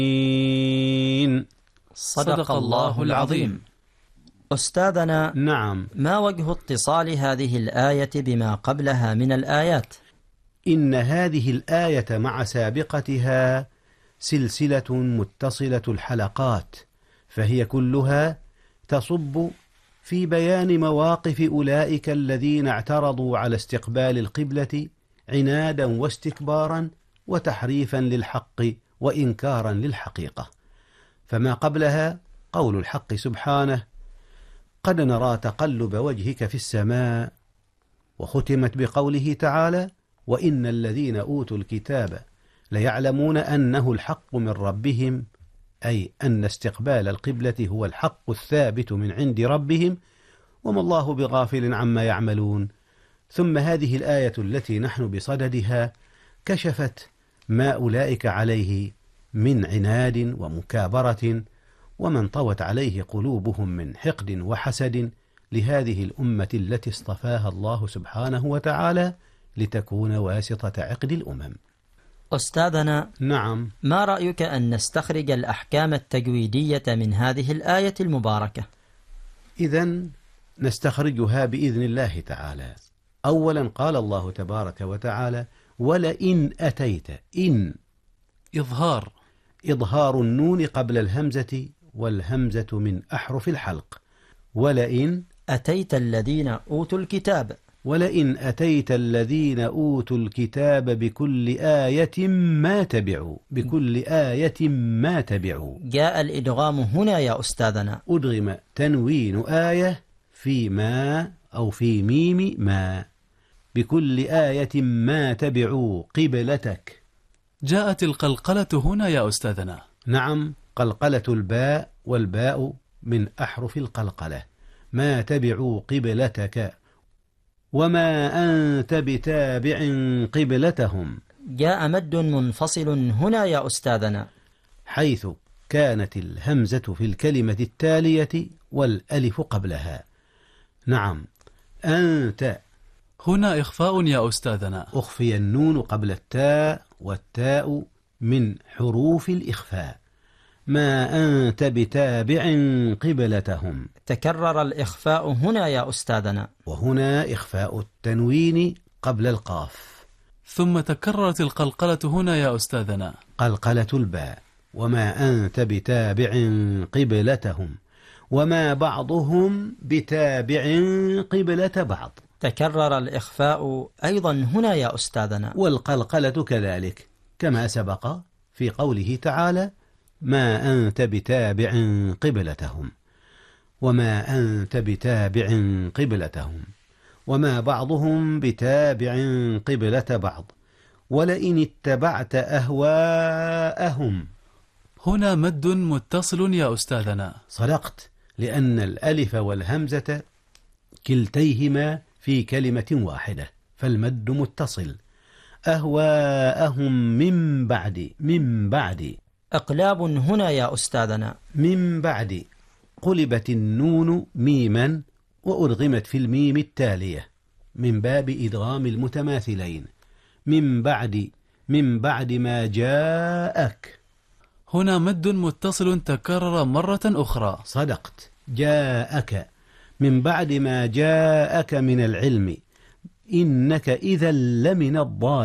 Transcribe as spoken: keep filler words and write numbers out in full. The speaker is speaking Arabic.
صدق الله العظيم. أستاذنا، نعم. ما وجه اتصال هذه الآية بما قبلها من الآيات؟ إن هذه الآية مع سابقتها سلسلة متصلة الحلقات، فهي كلها تصب في بيان مواقف أولئك الذين اعترضوا على استقبال القبلة عنادا واستكبارا وتحريفا للحق وإنكارا للحقيقة. فما قبلها قول الحق سبحانه: قد نرى تقلب وجهك في السماء، وختمت بقوله تعالى: وإن الذين أوتوا الكتاب ليعلمون أنه الحق من ربهم، أي أن استقبال القبلة هو الحق الثابت من عند ربهم، وما الله بغافل عما يعملون. ثم هذه الآية التي نحن بصددها كشفت ما أولئك عليه من عناد ومكابرة، وما انطوت عليه قلوبهم من حقد وحسد لهذه الأمة التي اصطفاها الله سبحانه وتعالى لتكون واسطة عقد الأمم. أستاذنا، نعم. ما رأيك أن نستخرج الأحكام التجويدية من هذه الآية المباركة؟ إذن نستخرجها بإذن الله تعالى. أولا قال الله تبارك وتعالى: ولئن أتيت. إن إظهار، إظهار النون قبل الهمزة، والهمزة من أحرف الحلق. ولئن أتيت الذين أوتوا الكتاب. ولئن أتيت الذين أوتوا الكتاب بكل آية ما تبعوا. بكل آية ما تبعوا. جاء الإدغام هنا يا أستاذنا. أدغم تنوين آية في ما أو في ميم ما. بكل آية ما تبعوا قبلتك. جاءت القلقلة هنا يا أستاذنا. نعم، قلقلة الباء، والباء من أحرف القلقلة. ما تبعوا قبلتك وما أنت بتابع قبلتهم. جاء مد منفصل هنا يا أستاذنا، حيث كانت الهمزة في الكلمة التالية والألف قبلها. نعم. أنت هنا إخفاء يا أستاذنا. أخفي النون قبل التاء، والتاء من حروف الإخفاء. ما أنت بتابع قبلتهم. تكرر الإخفاء هنا يا أستاذنا. وهنا إخفاء التنوين قبل القاف. ثم تكررت القلقلة هنا يا أستاذنا. قلقلة الباء. وما أنت بتابع قبلتهم، وما بعضهم بتابع قبلة بعض. تكرر الإخفاء أيضا هنا يا أستاذنا. والقلقلة كذلك، كما سبق في قوله تعالى: ما أنت بتابع قبلتهم، وما أنت بتابع قبلتهم، وما بعضهم بتابع قبلة بعض، ولئن اتبعت أهواءهم. هنا مد متصل يا أستاذنا. صدقت، لأن الألف والهمزة كلتيهما في كلمة واحدة، فالمد متصل. أهواءهم من بعد. من بعد إقلاب هنا يا أستاذنا. من بعد قلبت النون ميما وأدغمت في الميم التالية من باب إدغام المتماثلين. من بعد من بعد ما جاءك. هنا مد متصل تكرر مرة أخرى. صدقت، جاءك. من بعد ما جاءك من العلم إنك إذا لمن الضالين.